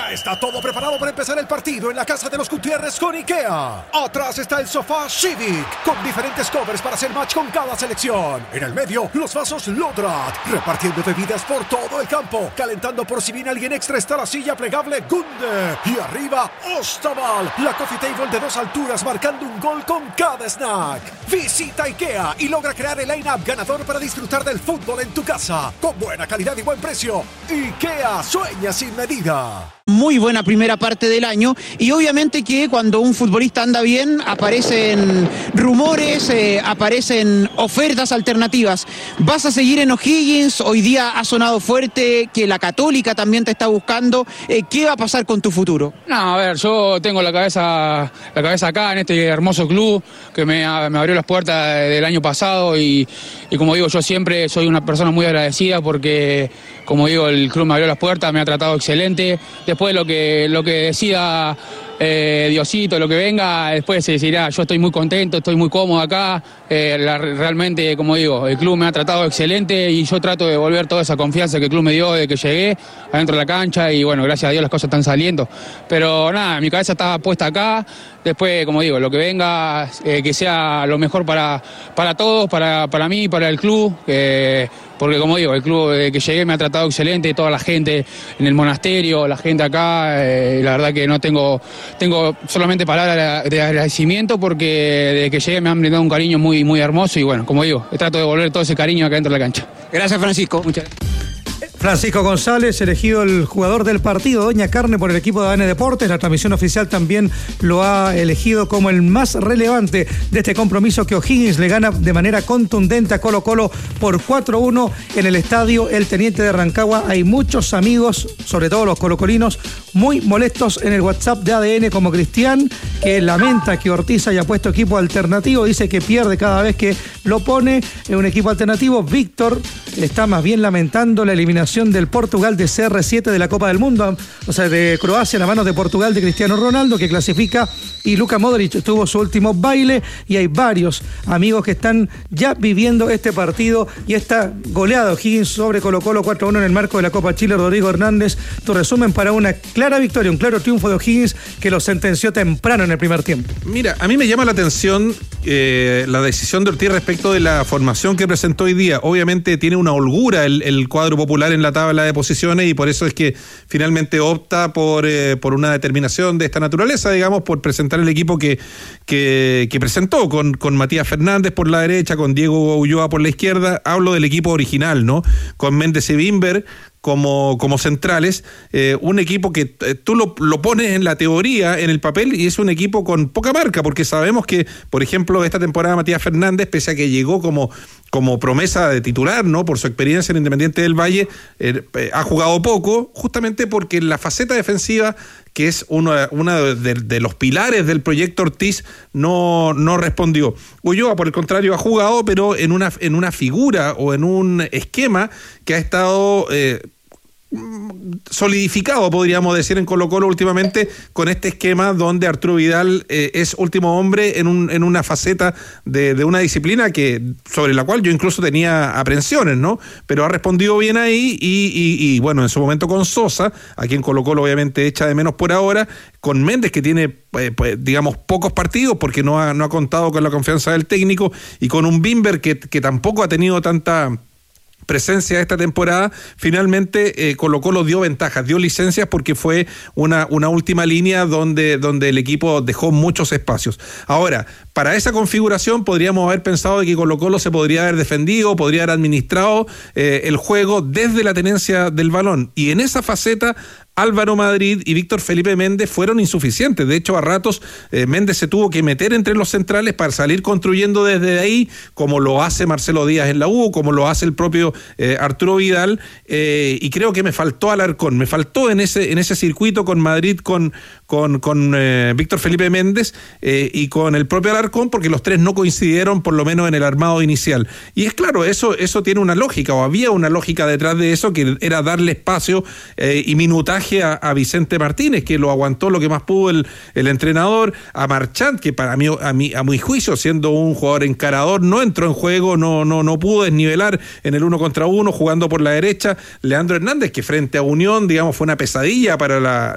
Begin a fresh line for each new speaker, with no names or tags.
Ya está todo preparado para empezar el partido en la casa de los Gutiérrez con IKEA. Atrás está el sofá Civic, con diferentes covers para hacer match con cada selección. En el medio, los vasos Lodrat, repartiendo bebidas por todo el campo. Calentando por si viene alguien extra está la silla plegable Gunde. Y arriba, Ostaval, la coffee table de 2 alturas marcando un gol con cada snack. Visita IKEA y logra crear el line-up ganador para disfrutar del fútbol en tu casa. Con buena calidad y buen precio. IKEA sueña sin medida.
Muy buena primera parte del año y obviamente que cuando un futbolista anda bien aparecen rumores, aparecen ofertas alternativas. ¿Vas a seguir en O'Higgins? Hoy día ha sonado fuerte que la Católica también te está buscando. ¿Qué va a pasar con tu futuro?
No, a ver, yo tengo la cabeza acá en este hermoso club que me abrió las puertas del año pasado y como digo, yo siempre soy una persona muy agradecida porque, como digo, el club me abrió las puertas, me ha tratado excelente. Después lo que decida Diosito, lo que venga, después se decidirá. Yo estoy muy contento, estoy muy cómodo acá. Realmente, como digo, el club me ha tratado excelente y yo trato de devolver toda esa confianza que el club me dio desde que llegué adentro de la cancha y bueno, gracias a Dios las cosas están saliendo. Pero nada, mi cabeza está puesta acá. Después, como digo, lo que venga, que sea lo mejor para todos, para mí, para el club. Porque como digo, el club desde que llegué me ha tratado excelente, toda la gente en el monasterio, la gente acá, la verdad que no tengo solamente palabras de agradecimiento porque desde que llegué me han brindado un cariño muy, muy hermoso y bueno, como digo, trato de devolver todo ese cariño acá dentro de la cancha.
Gracias, Francisco. Muchas gracias.
Francisco González, elegido el jugador del partido, Doña Carne, por el equipo de ADN Deportes. La transmisión oficial también lo ha elegido como el más relevante de este compromiso que O'Higgins le gana de manera contundente a Colo-Colo por 4-1 en el estadio El Teniente de Rancagua. Hay muchos amigos, sobre todo los colocolinos, muy molestos en el WhatsApp de ADN, como Cristian, que lamenta que Ortiz haya puesto equipo alternativo, dice que pierde cada vez que lo pone en un equipo alternativo. Víctor está más bien lamentando la eliminación del Portugal de CR7 de la Copa del Mundo, o sea, de Croacia, en la mano de Portugal de Cristiano Ronaldo, que clasifica, y Luka Modric tuvo su último baile, y hay varios amigos que están ya viviendo este partido y esta goleada O'Higgins sobre Colo-Colo 4-1 en el marco de la Copa Chile. Rodrigo Hernández, tu resumen para una clara victoria, un claro triunfo de O'Higgins que lo sentenció temprano en el primer tiempo.
Mira, a mí me llama la atención la decisión de Ortiz respecto de la formación que presentó hoy día. Obviamente tiene una holgura el cuadro popular en la tabla de posiciones y por eso es que finalmente opta por una determinación de esta naturaleza, digamos, por presentar el equipo que presentó con Matías Fernández por la derecha, con Diego Ulloa por la izquierda. Hablo del equipo original, ¿no? Con Méndez y Bimber como centrales, un equipo que tú lo pones en la teoría, en el papel, y es un equipo con poca marca, porque sabemos que, por ejemplo, esta temporada Matías Fernández, pese a que llegó como promesa de titular, ¿no? Por su experiencia en Independiente del Valle, ha jugado poco, justamente porque en la faceta defensiva, que es uno de los pilares del proyecto Ortiz, no respondió. Ulloa, por el contrario, ha jugado, pero en una figura o en un esquema que ha estado solidificado, podríamos decir, en Colo-Colo últimamente, con este esquema donde Arturo Vidal es último hombre en una faceta de una disciplina sobre la cual yo incluso tenía aprensiones, ¿no? Pero ha respondido bien ahí y bueno, en su momento con Sosa, a quien Colo-Colo obviamente echa de menos por ahora, con Méndez, que tiene digamos pocos partidos porque no ha contado con la confianza del técnico, y con un Bimber que tampoco ha tenido tanta presencia esta temporada. Finalmente Colo-Colo dio ventajas, dio licencias porque fue una última línea donde el equipo dejó muchos espacios. Ahora, para esa configuración podríamos haber pensado de que Colo-Colo se podría haber defendido, podría haber administrado el juego desde la tenencia del balón, y en esa faceta Álvaro Madrid y Víctor Felipe Méndez fueron insuficientes. De hecho, a ratos Méndez se tuvo que meter entre los centrales para salir construyendo desde ahí, como lo hace Marcelo Díaz en la U, como lo hace el propio Arturo Vidal, y creo que me faltó Alarcón, me faltó en ese circuito con Madrid, con Víctor Felipe Méndez y con el propio Alarcón, porque los tres no coincidieron, por lo menos en el armado inicial. Y es claro, eso tiene una lógica, o había una lógica detrás de eso, que era darle espacio y minutaje a Vicente Martínez, que lo aguantó lo que más pudo el entrenador, a Marchand, que para mí, a mi juicio, siendo un jugador encarador, no entró en juego, no pudo desnivelar en el 1 contra 1, jugando por la derecha. Leandro Hernández, que frente a Unión, digamos, fue una pesadilla para